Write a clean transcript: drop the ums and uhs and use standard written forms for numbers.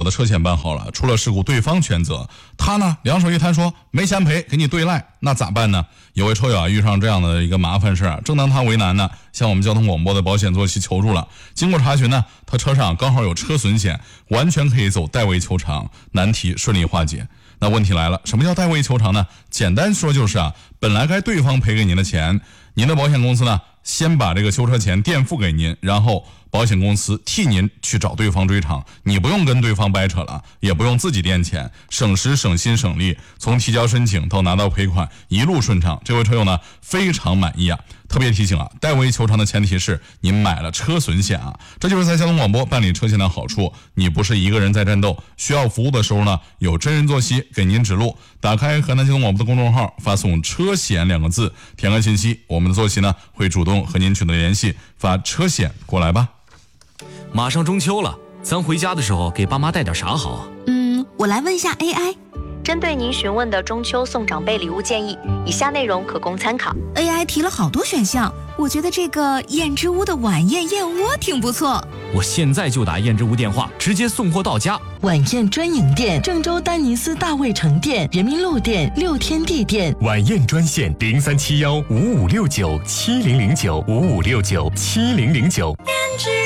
的车险办好了，出了事故对方全责，他呢两手一摊说没钱赔，给你对赖，那咋办呢？有位车友啊遇上这样的一个麻烦事啊，正当他为难呢，向我们交通广播的保险坐席求助了。经过查询呢，他车上刚好有车损险，完全可以走代位求偿，难题顺利化解。那问题来了，什么叫代位求偿呢？简单说就是啊，本来该对方赔给您的钱，您的保险公司呢先把这个修车钱垫付给您，然后保险公司替您去找对方追偿，你不用跟对方掰扯了，也不用自己垫钱，省时省心省力，从提交申请到拿到赔款一路顺畅。这位车友呢非常满意啊。特别提醒啊，代为求偿的前提是您买了车损险啊，这就是在交通广播办理车险的好处。你不是一个人在战斗，需要服务的时候呢，有真人坐席给您指路。打开河南交通广播的公众号，发送车险2个字，填个信息，我们的坐席呢会主动和您取得联系，发车险过来吧。 马上中秋了，咱回家的时候给爸妈带点啥好啊？ 我来问一下 AI。 针对您询问的中秋送长辈礼物建议，以下内容可供参考。 AI 提了好多选项，我觉得这个燕之屋的晚宴燕窝挺不错。 我现在就打燕之屋电话，直接送货到家。 晚宴专营店：郑州丹尼斯大卫城店、人民路店、六天地店。 晚宴专线03715569700955697009。